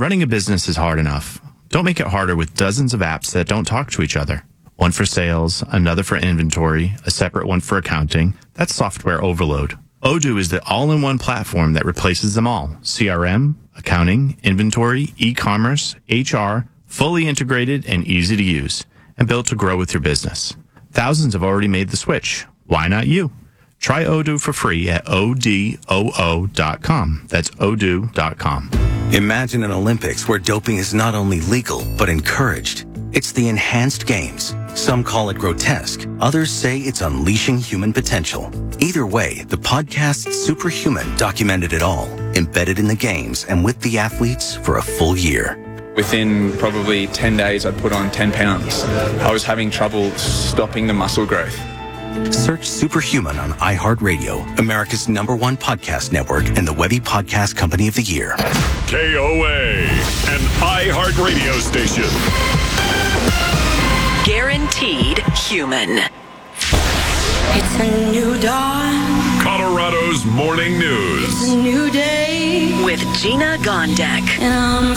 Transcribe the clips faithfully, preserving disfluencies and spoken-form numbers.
Running a business is hard enough. Don't make it harder with dozens of apps that don't talk to each other. One for sales, another for inventory, a separate one for accounting. That's software overload. Odoo is the all-in-one platform that replaces them all. C R M, accounting, inventory, e-commerce, H R, fully integrated and easy to use, and built to grow with your business. Thousands have already made the switch. Why not you? Try Odoo for free at O D O O dot com. That's odoo dot com. Imagine an Olympics where doping is not only legal, but encouraged. It's the enhanced games. Some call it grotesque. Others say it's unleashing human potential. Either way, the podcast Superhuman documented it all, embedded in the games and with the athletes for a full year. Within probably ten days, I'd put on ten pounds. I was having trouble stopping the muscle growth. Search Superhuman on iHeartRadio, America's number one podcast network and the Webby Podcast Company of the Year. K O A, an iHeartRadio station. Guaranteed human. It's a new dawn. Colorado's morning news. It's a new day. With Gina Gondek. And I'm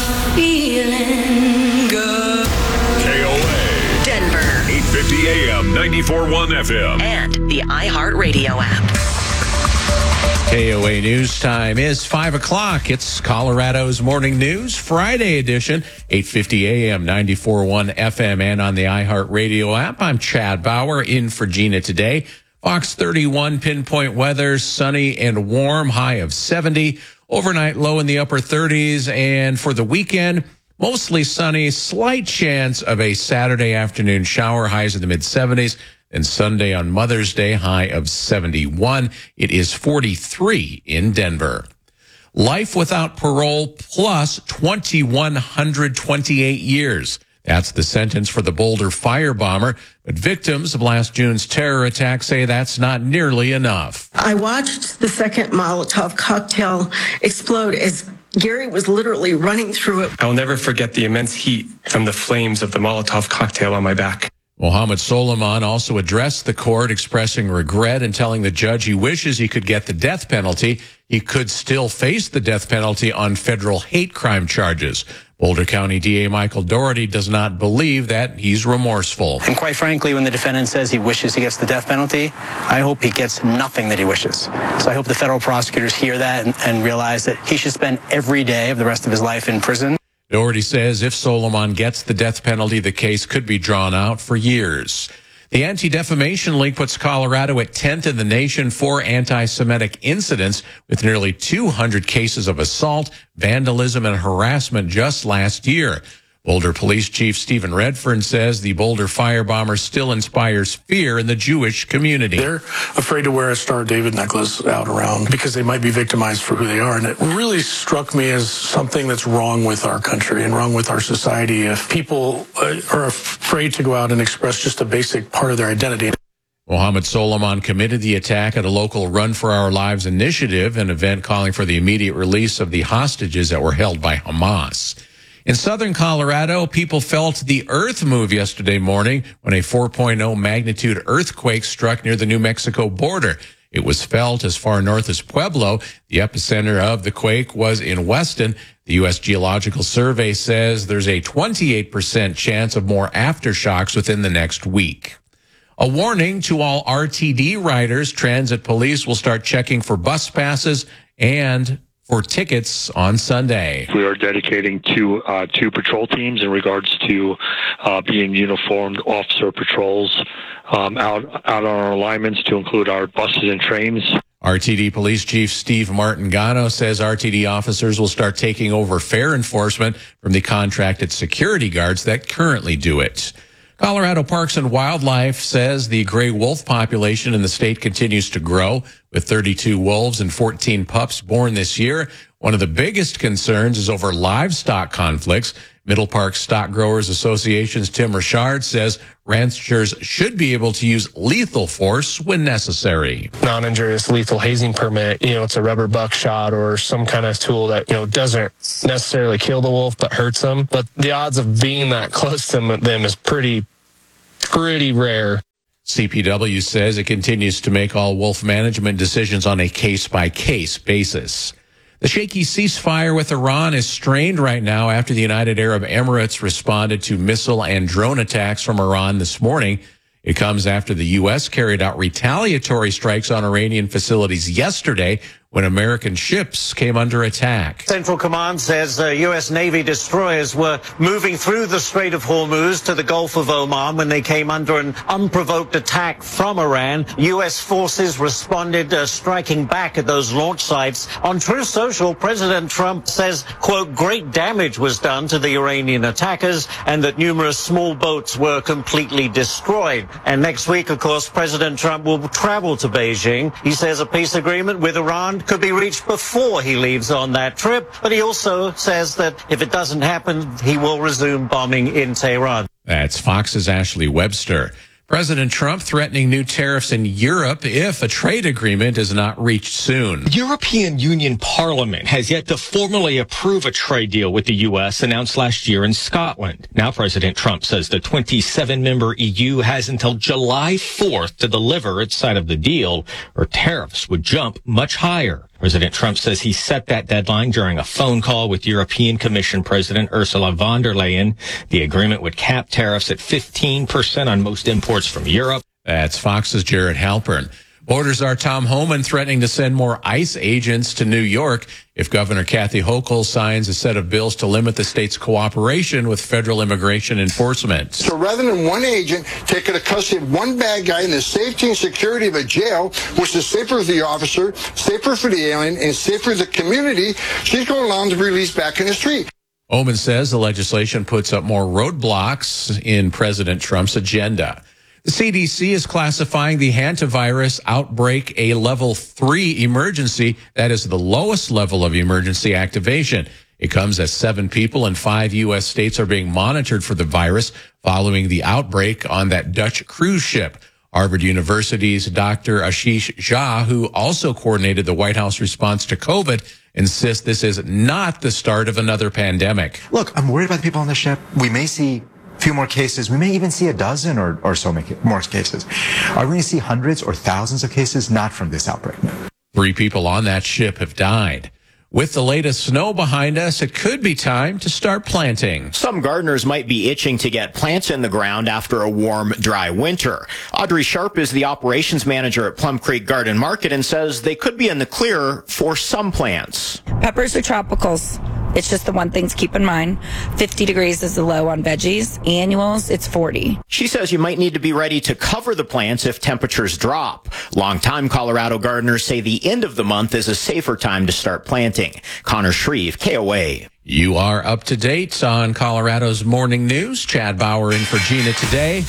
feeling good. K O A. Denver. eight fifty A M, ninety-four point one F M. And the iHeartRadio app. K O A News Time is five o'clock. It's Colorado's Morning News, Friday edition, eight fifty A M, ninety-four point one F M, and on the iHeartRadio app. I'm Chad Bauer, in for Gina today. Fox thirty-one, pinpoint weather, sunny and warm, high of seventy. Overnight low in the upper thirties, and for the weekend, mostly sunny, slight chance of a Saturday afternoon shower, highs in the mid-seventies. And Sunday on Mother's Day, high of seventy-one. It is forty-three in Denver. Life without parole plus two thousand one hundred twenty-eight years. That's the sentence for the Boulder firebomber. But victims of last June's terror attack say that's not nearly enough. I watched the second Molotov cocktail explode as Gary was literally running through it. I'll never forget the immense heat from the flames of the Molotov cocktail on my back. Mohammed Soliman also addressed the court, expressing regret and telling the judge he wishes he could get the death penalty. He could still face the death penalty on federal hate crime charges. Boulder County D A Michael Doherty does not believe that he's remorseful. And quite frankly, when the defendant says he wishes he gets the death penalty, I hope he gets nothing that he wishes. So I hope the federal prosecutors hear that and, and realize that he should spend every day of the rest of his life in prison. Doherty says if Soliman gets the death penalty, the case could be drawn out for years. The Anti-Defamation League puts Colorado at tenth in the nation for anti-Semitic incidents, with nearly two hundred cases of assault, vandalism, and harassment just last year. Boulder Police Chief Stephen Redfern says the Boulder firebomber still inspires fear in the Jewish community. They're afraid to wear a Star of David necklace out around because they might be victimized for who they are. And it really struck me as something that's wrong with our country and wrong with our society if people are afraid to go out and express just a basic part of their identity. Mohammed Soliman committed the attack at a local Run for Our Lives initiative, an event calling for the immediate release of the hostages that were held by Hamas. In southern Colorado, people felt the earth move yesterday morning when a four point oh magnitude earthquake struck near the New Mexico border. It was felt as far north as Pueblo. The epicenter of the quake was in Weston. The U S Geological Survey says there's a twenty-eight percent chance of more aftershocks within the next week. A warning to all R T D riders. Transit police will start checking for bus passes and for tickets on Sunday. We are dedicating two uh, two patrol teams in regards to uh, being uniformed officer patrols um, out out on our alignments to include our buses and trains. R T D Police Chief Steve Martingano says R T D officers will start taking over fare enforcement from the contracted security guards that currently do it. Colorado Parks and Wildlife says the gray wolf population in the state continues to grow, with thirty-two wolves and fourteen pups born this year. One of the biggest concerns is over livestock conflicts. Middle Park Stock Growers Association's Tim Richard says ranchers should be able to use lethal force when necessary. Non-injurious lethal hazing permit, you know, it's a rubber buckshot or some kind of tool that, you know, doesn't necessarily kill the wolf but hurts them. But the odds of being that close to them is pretty, pretty rare. C P W says it continues to make all wolf management decisions on a case-by-case basis. The shaky ceasefire with Iran is strained right now after the United Arab Emirates responded to missile and drone attacks from Iran this morning. It comes after the U S carried out retaliatory strikes on Iranian facilities yesterday when American ships came under attack. Central Command says uh, U S Navy destroyers were moving through the Strait of Hormuz to the Gulf of Oman when they came under an unprovoked attack from Iran. U S forces responded, uh, striking back at those launch sites. On Truth Social, President Trump says, quote, great damage was done to the Iranian attackers and that numerous small boats were completely destroyed. And next week, of course, President Trump will travel to Beijing. He says a peace agreement with Iran could be reached before he leaves on that trip, but he also says that if it doesn't happen, he will resume bombing in Tehran. That's Fox's Ashley Webster. President Trump threatening new tariffs in Europe if a trade agreement is not reached soon. The European Union Parliament has yet to formally approve a trade deal with the U S announced last year in Scotland. Now President Trump says the twenty-seven member E U has until July fourth to deliver its side of the deal, or tariffs would jump much higher. President Trump says he set that deadline during a phone call with European Commission President Ursula von der Leyen. The agreement would cap tariffs at fifteen percent on most imports from Europe. That's Fox's Jared Halpern. Border Czar Tom Homan threatening to send more ICE agents to New York if Governor Kathy Hochul signs a set of bills to limit the state's cooperation with federal immigration enforcement. So rather than one agent taking a custody of one bad guy in the safety and security of a jail, which is safer for the officer, safer for the alien, and safer for the community, she's going to allow him to be released back in the street. Homan says the legislation puts up more roadblocks in President Trump's agenda. The C D C is classifying the hantavirus outbreak a level three emergency. That is the lowest level of emergency activation. It comes as seven people in five U S states are being monitored for the virus following the outbreak on that Dutch cruise ship. Harvard University's Doctor Ashish Jha, who also coordinated the White House response to COVID, insists this is not the start of another pandemic. Look, I'm worried about the people on the ship. We may see a few more cases. We may even see a dozen or, or so more cases. Are we going to see hundreds or thousands of cases? Not from this outbreak. Three people on that ship have died. With the latest snow behind us, it could be time to start planting. Some gardeners might be itching to get plants in the ground after a warm, dry winter. Audrey Sharp is the operations manager at Plum Creek Garden Market and says they could be in the clear for some plants. Peppers are tropicals. It's just the one thing to keep in mind. fifty degrees is the low on veggies. Annuals, it's forty. She says you might need to be ready to cover the plants if temperatures drop. Longtime Colorado gardeners say the end of the month is a safer time to start planting. Connor Shreve, K O A. You are up to date on Colorado's morning news. Chad Bauer in for Gina today.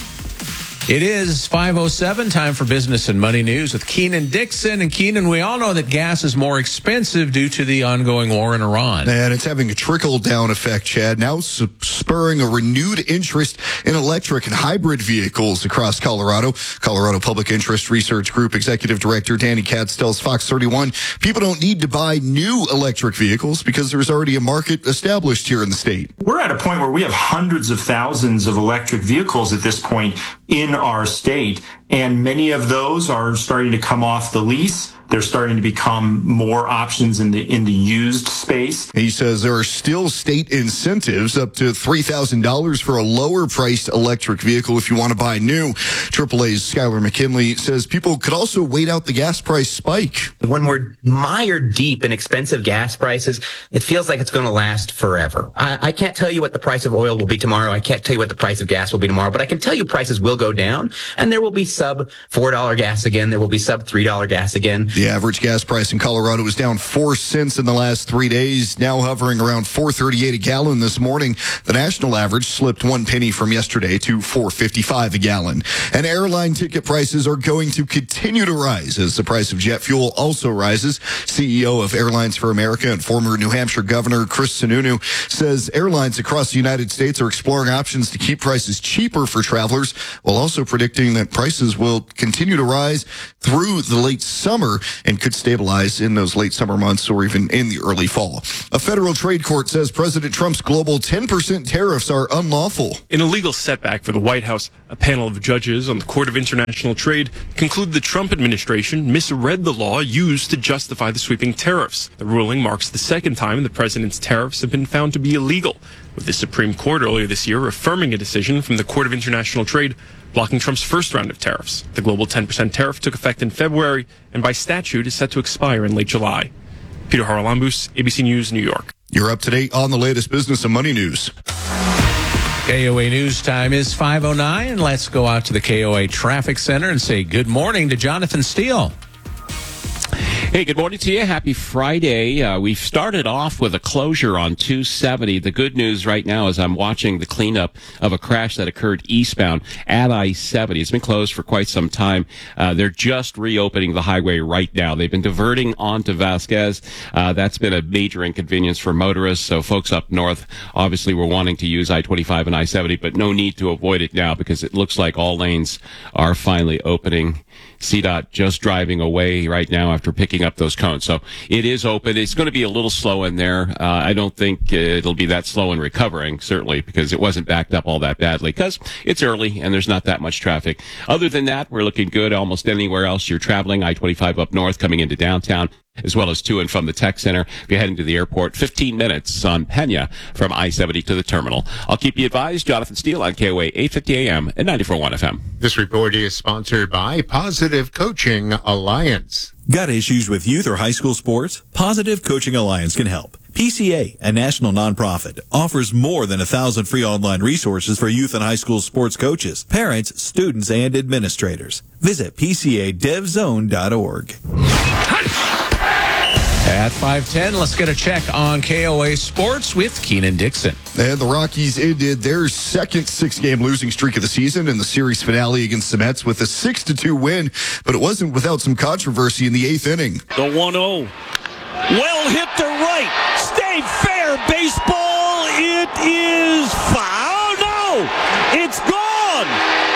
It is five oh seven, time for business and money news with Keenan Dixon. And Keenan, we all know that gas is more expensive due to the ongoing war in Iran. And it's having a trickle-down effect, Chad, now spurring a renewed interest in electric and hybrid vehicles across Colorado. Colorado Public Interest Research Group Executive Director Danny Katz tells Fox thirty-one, people don't need to buy new electric vehicles because there's already a market established here in the state. We're at a point where we have hundreds of thousands of electric vehicles at this point in our state, and many of those are starting to come off the lease. They're starting to become more options in the in the used space. He says there are still state incentives up to three thousand dollars for a lower-priced electric vehicle if you want to buy new. triple A's Skylar McKinley says people could also wait out the gas price spike. When we're mired deep in expensive gas prices, it feels like it's going to last forever. I, I can't tell you what the price of oil will be tomorrow. I can't tell you what the price of gas will be tomorrow, but I can tell you prices will go down, and there will be sub four dollars gas again. There will be sub three dollars gas again. The average gas price in Colorado is down four cents in the last three days, now hovering around four thirty-eight a gallon this morning. The national average slipped one penny from yesterday to four fifty-five a gallon. And airline ticket prices are going to continue to rise as the price of jet fuel also rises. C E O of Airlines for America and former New Hampshire Governor Chris Sununu says airlines across the United States are exploring options to keep prices cheaper for travelers, while also predicting that prices will continue to rise through the late summer. and could stabilize in those late summer months or even in the early fall. A federal trade court says President Trump's global ten percent tariffs are unlawful. In a legal setback for the White House, a panel of judges on the Court of International Trade concluded the Trump administration misread the law used to justify the sweeping tariffs. The ruling marks the second time the president's tariffs have been found to be illegal, with the Supreme Court earlier this year affirming a decision from the Court of International Trade blocking Trump's first round of tariffs. The global ten percent tariff took effect in February and by statute is set to expire in late July. Peter Haralambous, A B C News, New York. You're up to date on the latest business and money news. K O A News time is five oh nine, and let's go out to the K O A Traffic Center and say good morning to Jonathan Steele. Hey, good morning to you. Happy Friday. Uh, we've started off with a closure on two seventy. The good news right now is I'm watching the cleanup of a crash that occurred eastbound at I seventy. It's been closed for quite some time. Uh, they're just reopening the highway right now. They've been diverting onto Vasquez. Uh, that's been a major inconvenience for motorists. So folks up north obviously were wanting to use I twenty-five and I seventy, but no need to avoid it now because it looks like all lanes are finally opening. C DOT just driving away right now after picking up those cones. So it is open. It's going to be a little slow in there. Uh, I don't think it'll be that slow in recovering, certainly, because it wasn't backed up all that badly, because it's early and there's not that much traffic. Other than that, we're looking good almost anywhere else you're traveling. I twenty-five up north coming into downtown, as well as to and from the tech center. If you're heading to the airport, fifteen minutes on Pena from I seventy to the terminal. I'll keep you advised. Jonathan Steele on K O A eight fifty A M and ninety-four point one F M. This report is sponsored by Positive Coaching Alliance. Got issues with youth or high school sports? Positive Coaching Alliance can help. P C A, a national nonprofit, offers more than a thousand free online resources for youth and high school sports coaches, parents, students, and administrators. Visit P C A dev zone dot org. At five ten, let's get a check on K O A Sports with Keenan Dixon. And the Rockies ended their second six-game losing streak of the season in the series finale against the Mets with a six to two win, but it wasn't without some controversy in the eighth inning. The one oh. Well hit to right. Stay fair. Baseball. It is foul. No, it's gone.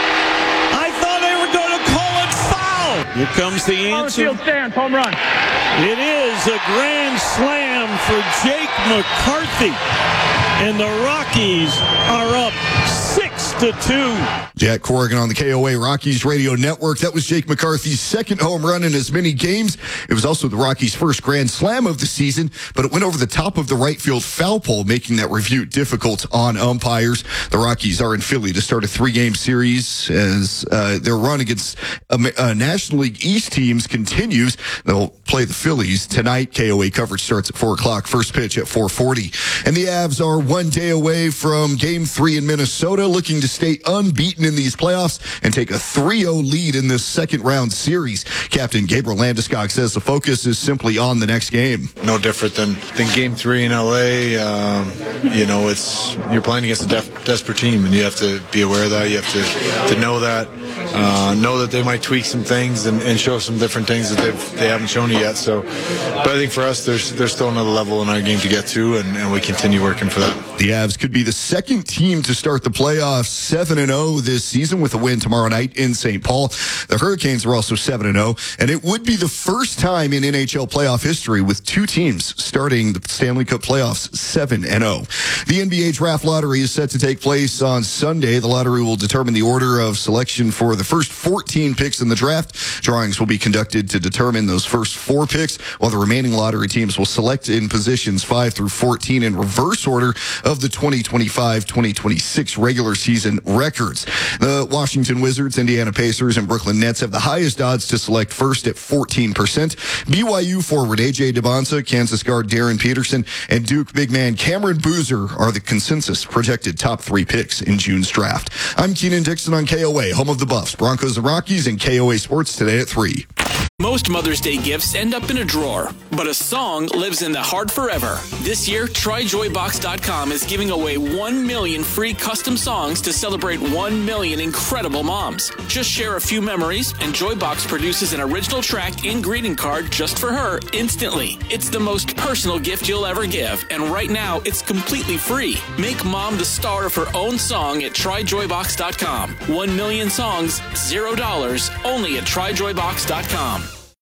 I thought they were going to call it foul. Here comes the answer. Field stands. Home run. It is a grand slam for Jake McCarthy. And the Rockies are up six to two. Jack Corrigan on the K O A Rockies Radio Network. That was Jake McCarthy's second home run in as many games. It was also the Rockies' first grand slam of the season, but it went over the top of the right field foul pole, making that review difficult on umpires. The Rockies are in Philly to start a three-game series as uh, their run against uh, uh, National League East teams continues. They'll play the Phillies tonight. K O A coverage starts at four o'clock. First pitch at four forty. And the Avs are one day away from Game three in Minnesota, looking to stay unbeaten in these playoffs and take a three oh lead in this second round series. Captain Gabriel Landeskog says the focus is simply on the next game. No different than, than Game three in L A. Um, you know, it's you're playing against a def- desperate team, and you have to be aware of that. You have to, to know that. Uh, know that they might tweak some things and, and show some different things that they've, they haven't shown you yet. So, but I think for us, there's there's still another level in our game to get to, and, and we continue working for that. The Avs could be the second team to start the playoffs seven and oh this season with a win tomorrow night in Saint Paul. The Hurricanes are also seven and oh, and it would be the first time in N H L playoff history with two teams starting the Stanley Cup playoffs seven and oh. The N B A draft lottery is set to take place on Sunday. The lottery will determine the order of selection for the first fourteen picks in the draft. Drawings will be conducted to determine those first four picks, while the remaining lottery teams will select in positions five through fourteen in reverse order of the twenty twenty-five twenty twenty-six regular season records. The Washington Wizards, Indiana Pacers, and Brooklyn Nets have the highest odds to select first at fourteen percent. B Y U forward A J DeBonsa, Kansas guard Darren Peterson, and Duke big man Cameron Boozer are the consensus projected top three picks in June's draft. I'm Keenan Dixon on K O A, home of the Buffs, Broncos and Rockies, and K O A Sports today at three. Most Mother's Day gifts end up in a drawer, but a song lives in the heart forever. This year, try joy box dot com is giving away one million free custom songs to celebrate one million incredible moms. Just share a few memories, and Joybox produces an original track and greeting card just for her instantly. It's the most personal gift you'll ever give, and right now, it's completely free. Make mom the star of her own song at try joy box dot com. One million songs, zero dollars, only at try joy box dot com.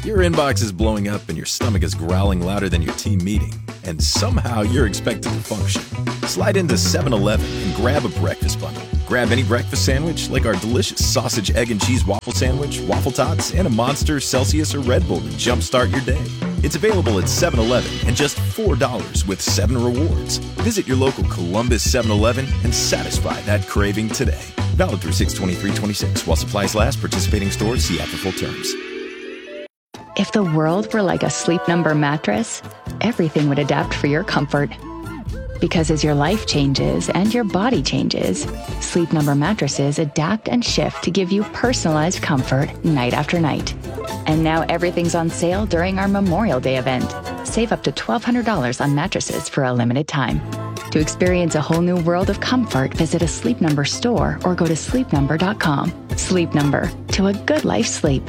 Your inbox is blowing up and your stomach is growling louder than your team meeting, and somehow you're expected to function. Slide into seven eleven and grab a breakfast bundle. Grab any breakfast sandwich like our delicious sausage, egg, and cheese waffle sandwich, waffle tots, and a Monster, Celsius, or Red Bull to jumpstart your day. It's available at seven eleven and just four dollars with seven rewards. Visit your local Columbus seven eleven and satisfy that craving today. Valid through six twenty-three twenty-six. While supplies last, participating stores see app for full terms. If the world were like a Sleep Number mattress, everything would adapt for your comfort. Because as your life changes and your body changes, Sleep Number mattresses adapt and shift to give you personalized comfort night after night. And now everything's on sale during our Memorial Day event. Save up to twelve hundred dollars on mattresses for a limited time. To experience a whole new world of comfort, visit a Sleep Number store or go to sleep number dot com. Sleep Number, to a good life's sleep.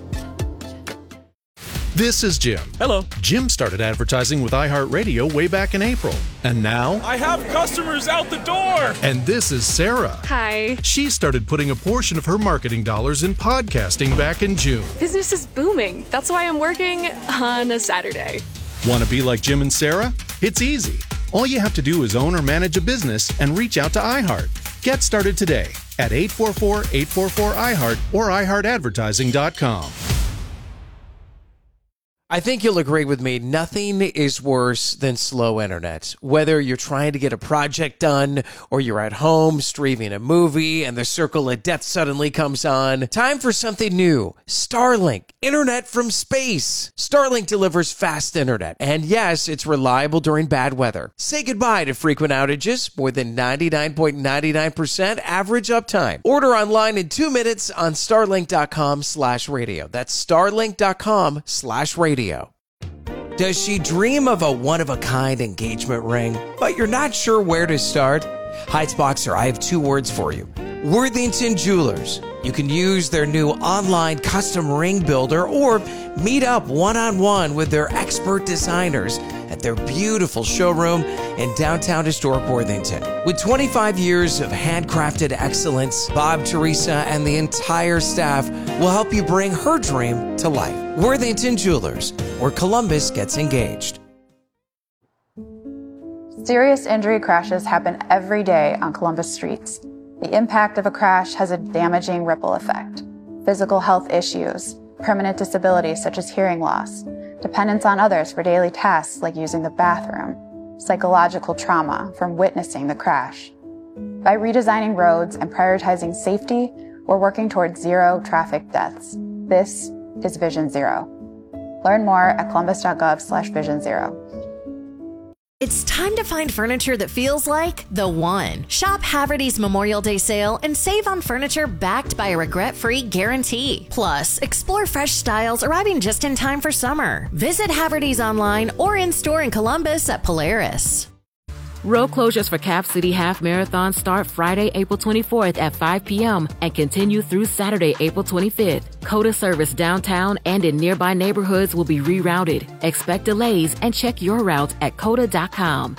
This is Jim. Hello. Jim started advertising with iHeartRadio way back in April. And now... I have customers out the door! And this is Sarah. Hi. She started putting a portion of her marketing dollars in podcasting back in June. Business is booming. That's why I'm working on a Saturday. Want to be like Jim and Sarah? It's easy. All you have to do is own or manage a business and reach out to iHeart. Get started today at eight four four, eight four four, I heart or i heart advertising dot com. I think you'll agree with me, nothing is worse than slow internet. Whether you're trying to get a project done or you're at home streaming a movie and the circle of death suddenly comes on, time for something new. Starlink, internet from space. Starlink delivers fast internet, and yes, it's reliable during bad weather. Say goodbye to frequent outages, more than ninety-nine point nine nine percent average uptime. Order online in two minutes on starlink dot com slash radio. That's starlink dot com slash radio. Does she dream of a one-of-a-kind engagement ring, but you're not sure where to start? Heights Boxer, I have two words for you. Worthington Jewelers. You can use their new online custom ring builder or meet up one-on-one with their expert designers at their beautiful showroom in downtown historic Worthington. With twenty-five years of handcrafted excellence, Bob, Teresa, and the entire staff will help you bring her dream to life. Worthington Jewelers, where Columbus gets engaged. Serious injury crashes happen every day on Columbus streets. The impact of a crash has a damaging ripple effect. Physical health issues, permanent disabilities such as hearing loss, dependence on others for daily tasks like using the bathroom, psychological trauma from witnessing the crash. By redesigning roads and prioritizing safety, we're working towards zero traffic deaths. This is Vision Zero. Learn more at columbus dot gov slash vision zero. It's time to find furniture that feels like the one. Shop Haverty's Memorial Day sale and save on furniture backed by a regret-free guarantee. Plus, explore fresh styles arriving just in time for summer. Visit Haverty's online or in-store in Columbus at Polaris. Road closures for Cap City Half Marathon start Friday, April twenty-fourth at five p.m. and continue through Saturday, April twenty-fifth. COTA service downtown and in nearby neighborhoods will be rerouted. Expect delays and check your route at cota dot com.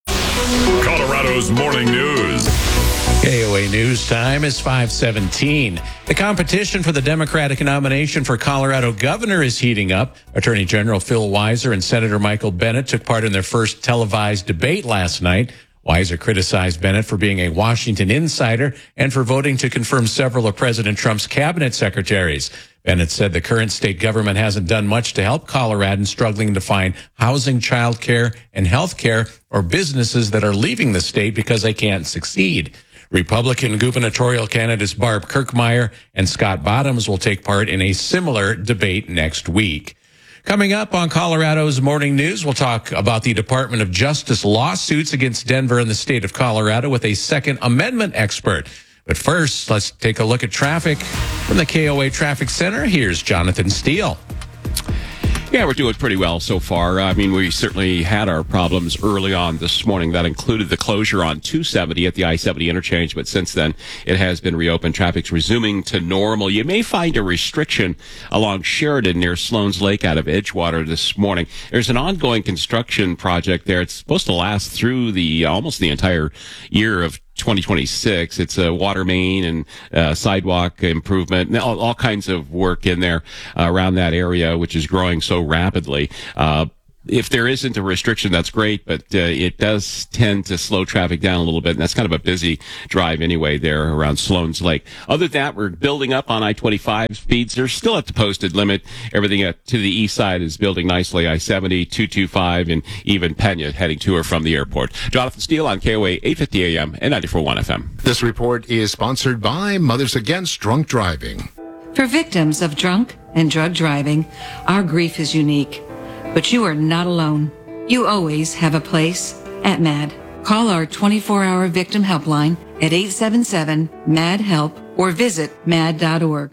Colorado's Morning News. K O A News time is five seventeen. The competition for the Democratic nomination for Colorado governor is heating up. Attorney General Phil Weiser and Senator Michael Bennet took part in their first televised debate last night. Weiser criticized Bennet for being a Washington insider and for voting to confirm several of President Trump's cabinet secretaries. Bennet said the current state government hasn't done much to help Coloradans struggling to find housing, child care, and health care, or businesses that are leaving the state because they can't succeed. Republican gubernatorial candidates Barb Kirkmeyer and Scott Bottoms will take part in a similar debate next week. Coming up on Colorado's Morning News, we'll talk about the Department of Justice lawsuits against Denver and the state of Colorado with a Second Amendment expert. But first, let's take a look at traffic from the K O A Traffic Center. Here's Jonathan Steele. Yeah, we're doing pretty well so far. I mean, we certainly had our problems early on this morning. That included the closure on two seventy at the I seventy interchange, but since then it has been reopened. Traffic's resuming to normal. You may find a restriction along Sheridan near Sloan's Lake out of Edgewater this morning. There's an ongoing construction project there. It's supposed to last through the almost the entire year of twenty twenty-six. It's a water main and uh, sidewalk improvement, and all, all kinds of work in there uh, around that area, which is growing so rapidly. Uh, If there isn't a restriction, that's great, but uh, it does tend to slow traffic down a little bit, and that's kind of a busy drive anyway there around Sloan's Lake. Other than that, we're building up on I twenty-five. Speeds are still at the posted limit. Everything at, to the east side is building nicely. I seventy, two twenty-five, and even Pena heading to or from the airport. Jonathan Steele on K O A eight fifty A M and ninety-four point one F M. This report is sponsored by Mothers Against Drunk Driving. For victims of drunk and drug driving, our grief is unique. But you are not alone. You always have a place at MAD. Call our twenty-four hour victim helpline at eight seven seven, M A D, HELP or visit mad dot org.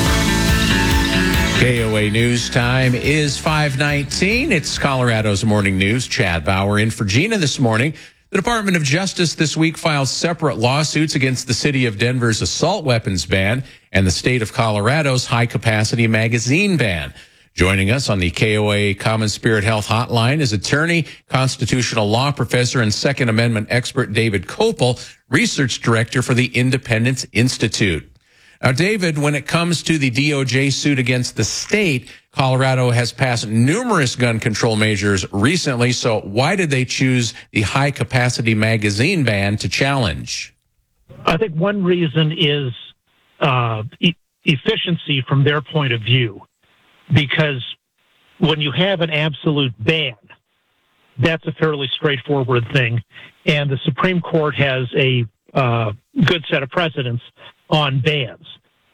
K O A News Time is five nineteen. It's Colorado's Morning News. Chad Bauer in for Gina this morning. The Department of Justice this week filed separate lawsuits against the city of Denver's assault weapons ban and the state of Colorado's high-capacity magazine ban. Joining us on the K O A Common Spirit Health Hotline is attorney, constitutional law professor, and Second Amendment expert David Kopel, research director for the Independence Institute. Now, David, when it comes to the D O J suit against the state, Colorado has passed numerous gun control measures recently. So why did they choose the high-capacity magazine ban to challenge? I think one reason is uh, e- efficiency from their point of view. Because when you have an absolute ban, that's a fairly straightforward thing. And the Supreme Court has a uh, good set of precedents on bans.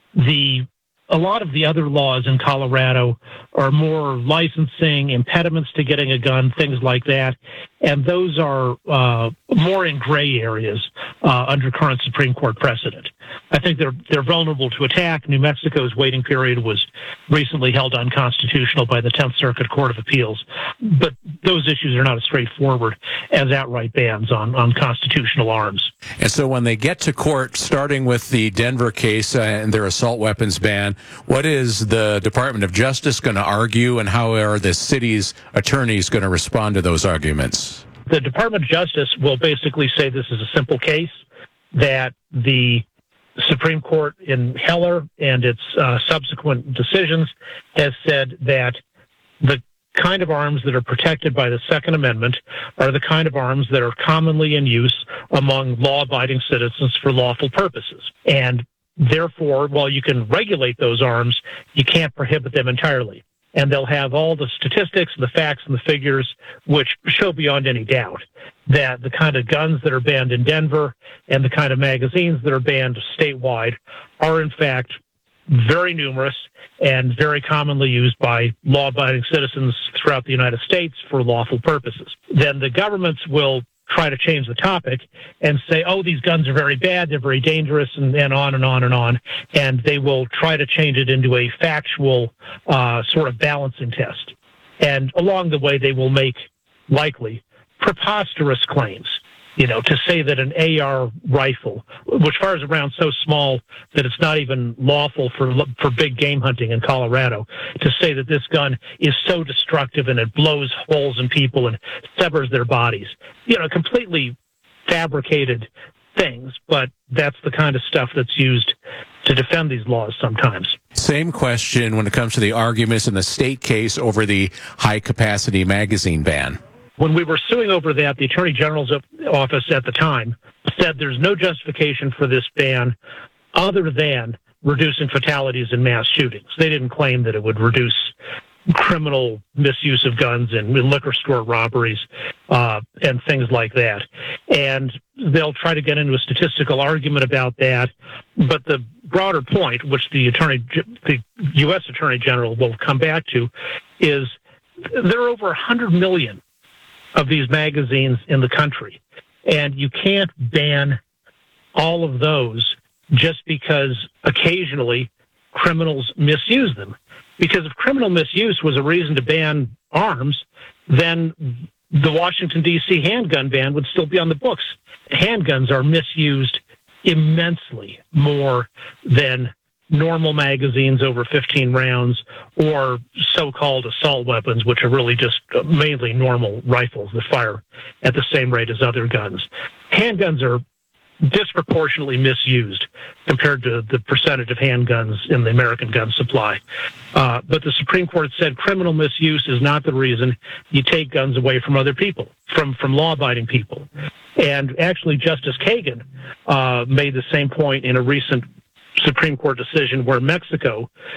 The a lot of the other laws in Colorado are more licensing, impediments to getting a gun, things like that. And those are uh, more in gray areas uh, under current Supreme Court precedent. I think they're they're vulnerable to attack. New Mexico's waiting period was recently held unconstitutional by the tenth Circuit Court of Appeals. But those issues are not as straightforward as outright bans on, on constitutional arms. And so when they get to court, starting with the Denver case uh, and their assault weapons ban, what is the Department of Justice going to argue, and how are the city's attorneys going to respond to those arguments? The Department of Justice will basically say this is a simple case, that the Supreme Court in Heller and its uh, subsequent decisions has said that the kind of arms that are protected by the Second Amendment are the kind of arms that are commonly in use among law-abiding citizens for lawful purposes. And therefore, while you can regulate those arms, you can't prohibit them entirely. And they'll have all the statistics and the facts and the figures which show beyond any doubt that the kind of guns that are banned in Denver and the kind of magazines that are banned statewide are, in fact, very numerous and very commonly used by law-abiding citizens throughout the United States for lawful purposes. Then the governments will try to change the topic and say, oh, these guns are very bad, they're very dangerous, and, and on and on and on. And they will try to change it into a factual uh, sort of balancing test. And along the way, they will make, likely, preposterous claims. You know, to say that an A R rifle, which fires around so small that it's not even lawful for for big game hunting in Colorado, to say that this gun is so destructive and it blows holes in people and severs their bodies. You know, completely fabricated things, but that's the kind of stuff that's used to defend these laws sometimes. Same question when it comes to the arguments in the state case over the high-capacity magazine ban. When we were suing over that, the Attorney General's office at the time said there's no justification for this ban other than reducing fatalities in mass shootings. They didn't claim that it would reduce criminal misuse of guns and liquor store robberies uh, and things like that. And they'll try to get into a statistical argument about that. But the broader point, which the Attorney, the U S Attorney General will come back to, is there are over one hundred million of these magazines in the country. And you can't ban all of those just because occasionally criminals misuse them. Because if criminal misuse was a reason to ban arms, then the Washington, D C handgun ban would still be on the books. Handguns are misused immensely more than normal magazines over fifteen rounds, or so-called assault weapons, which are really just mainly normal rifles that fire at the same rate as other guns. Handguns are disproportionately misused compared to the percentage of handguns in the American gun supply. Uh, but the Supreme Court said criminal misuse is not the reason you take guns away from other people, from, from law-abiding people. And actually, Justice Kagan uh, made the same point in a recent Supreme Court decision where Mexico